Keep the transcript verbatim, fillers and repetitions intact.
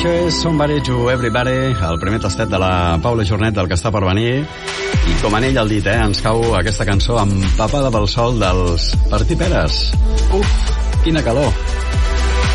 Això és Somebody to Everybody, el primer tastet de la Paula Jornet del que està per venir. I com anell al dit, eh, ens cau aquesta cançó empapada pel sol dels Partir Peres. Uf, quina calor.